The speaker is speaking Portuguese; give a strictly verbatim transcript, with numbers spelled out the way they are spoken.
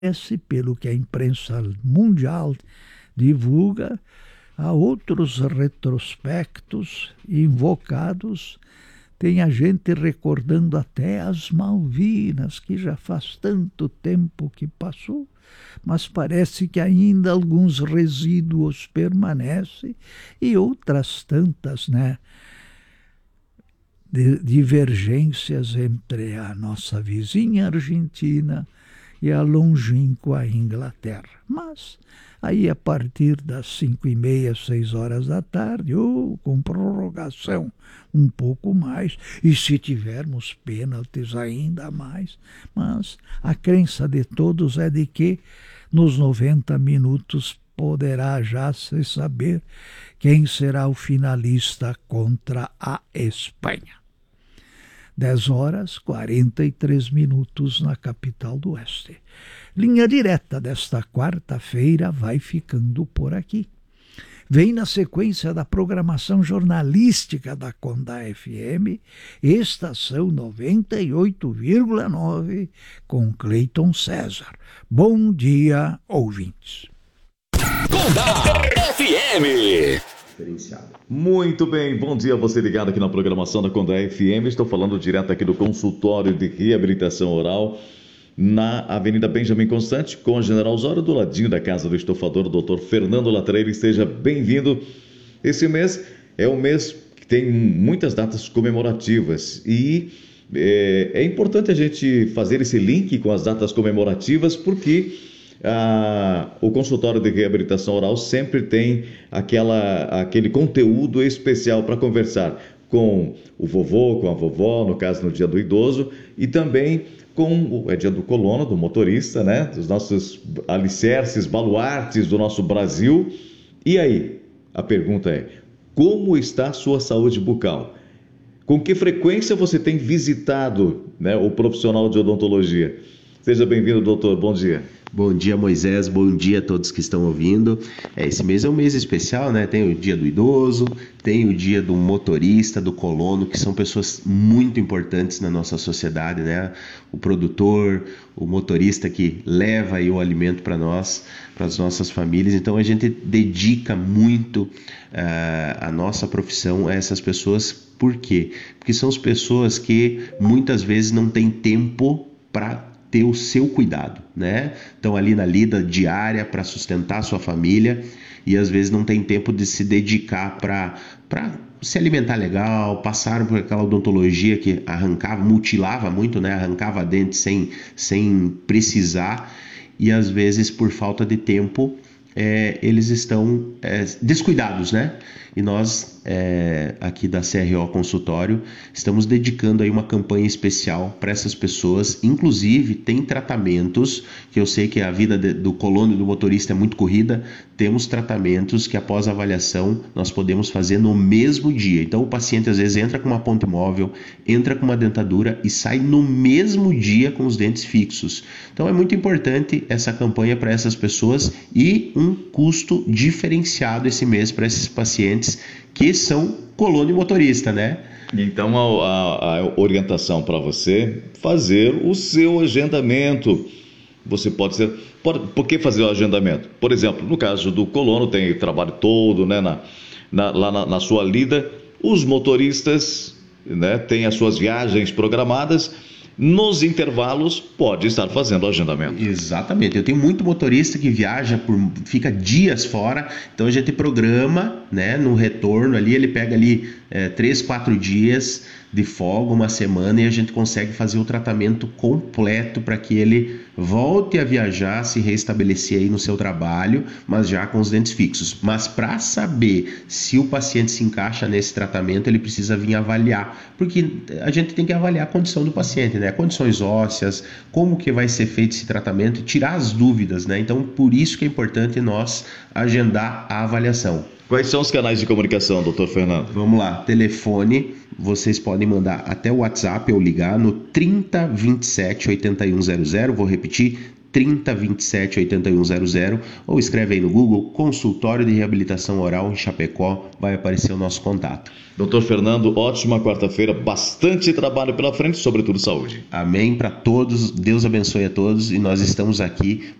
esse, pelo que a imprensa mundial divulga, há outros retrospectos invocados. Tem a gente recordando até as Malvinas, que já faz tanto tempo que passou, mas parece que ainda alguns resíduos permanecem, e outras tantas, né, de divergências entre a nossa vizinha Argentina e a longínqua Inglaterra. Mas aí, a partir das cinco e meia, seis horas da tarde, ou com prorrogação um pouco mais, e se tivermos pênaltis ainda mais, mas a crença de todos é de que nos noventa minutos poderá já se saber quem será o finalista contra a Espanha. dez horas e quarenta e três minutos na capital do Oeste. Linha Direta desta quarta-feira vai ficando por aqui. Vem na sequência da programação jornalística da Condá F M, estação noventa e oito vírgula nove, com Cleiton César. Bom dia, ouvintes. Condá F M. Muito bem, bom dia a você ligado aqui na programação da Condá F M. Estou falando direto aqui do consultório de reabilitação oral na Avenida Benjamin Constant, com a General Osório, do ladinho da casa do estofador, doutor Fernando Latreille. Seja bem-vindo. Esse mês é um mês que tem muitas datas comemorativas e é, é importante a gente fazer esse link com as datas comemorativas, porque Ah, o consultório de reabilitação oral sempre tem aquela, aquele conteúdo especial para conversar com o vovô, com a vovó, no caso no dia do idoso, e também com o é dia do colono, do motorista, né? Dos nossos alicerces, baluartes do nosso Brasil. E aí, a pergunta é: como está a sua saúde bucal? Com que frequência você tem visitado, né, o profissional de odontologia? Seja bem-vindo, doutor. Bom dia. Bom dia, Moisés. Bom dia a todos que estão ouvindo. É, esse mês é um mês especial, né? Tem o dia do idoso, tem o dia do motorista, do colono, que são pessoas muito importantes na nossa sociedade, né? O produtor, o motorista que leva aí o alimento para nós, para as nossas famílias. Então a gente dedica muito uh, a nossa profissão a essas pessoas. Por quê? Porque são as pessoas que muitas vezes não têm tempo para ter o seu cuidado, né? Estão ali na lida diária para sustentar a sua família e às vezes não tem tempo de se dedicar para para se alimentar legal, passaram por aquela odontologia que arrancava, mutilava muito, né? Arrancava dente sem, sem precisar, e às vezes por falta de tempo é, eles estão é, descuidados, né? E nós, é, aqui da C R O Consultório, estamos dedicando aí uma campanha especial para essas pessoas. Inclusive, tem tratamentos, que eu sei que a vida de, do colono e do motorista é muito corrida, temos tratamentos que após a avaliação nós podemos fazer no mesmo dia. Então o paciente às vezes entra com uma ponte móvel, entra com uma dentadura e sai no mesmo dia com os dentes fixos. Então é muito importante essa campanha para essas pessoas e um custo diferenciado esse mês para esses pacientes que são colono e motorista, né? Então a, a, a orientação para você fazer o seu agendamento. Você pode ser... Por, por que fazer o agendamento? Por exemplo, no caso do colono, tem o trabalho todo, né, na, na, lá na, na sua lida. Os motoristas, né, têm as suas viagens programadas. Nos intervalos, pode estar fazendo o agendamento. Exatamente. Eu tenho muito motorista que viaja, por, fica dias fora, então a gente programa, né, no retorno ali, ele pega ali é, três, quatro dias de folga, uma semana, e a gente consegue fazer o tratamento completo para que ele volte a viajar, se reestabelecer aí no seu trabalho, mas já com os dentes fixos. Mas para saber se o paciente se encaixa nesse tratamento, ele precisa vir avaliar, porque a gente tem que avaliar a condição do paciente, né? Condições ósseas, como que vai ser feito esse tratamento e tirar as dúvidas, né? Então, por isso que é importante nós agendar a avaliação. Quais são os canais de comunicação, doutor Fernando? Vamos lá, telefone, vocês podem mandar até o WhatsApp ou ligar no trinta, vinte e sete, oitenta e um zero zero, vou repetir, trinta, vinte e sete, oitenta e um zero zero, ou escreve aí no Google Consultório de Reabilitação Oral em Chapecó, vai aparecer o nosso contato. doutor Fernando, ótima quarta-feira, bastante trabalho pela frente, sobretudo saúde. Amém para todos, Deus abençoe a todos e nós estamos aqui